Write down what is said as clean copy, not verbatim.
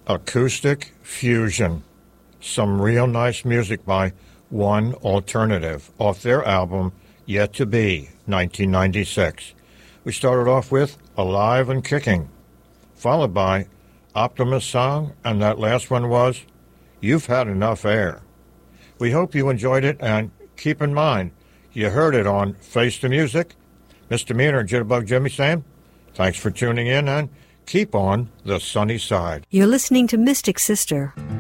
Acoustic Fusion. Some real nice music by One Alternative off their album Yet to Be, 1996. We started off with Alive and Kicking, followed by Optimus Song, and that last one was You've Had Enough Air. We hope you enjoyed it, and keep in mind, you heard it on Face the Music. Mr. Meaner and Jitterbug Jimmy saying, thanks for tuning in, and keep on the sunny side. You're listening to Mystic Sister.